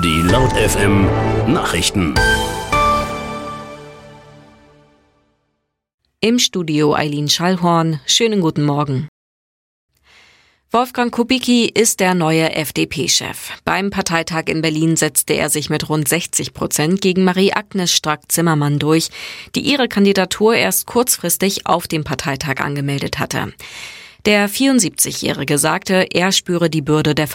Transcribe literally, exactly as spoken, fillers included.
Die Laut F M Nachrichten. Im Studio Eileen Schallhorn. Schönen guten Morgen. Wolfgang Kubicki ist der neue F D P-Chef. Beim Parteitag in Berlin setzte er sich mit rund sechzig Prozent gegen Marie-Agnes Strack-Zimmermann durch, die ihre Kandidatur erst kurzfristig auf dem Parteitag angemeldet hatte. Der vierundsiebzigjährige sagte, er spüre die Bürde der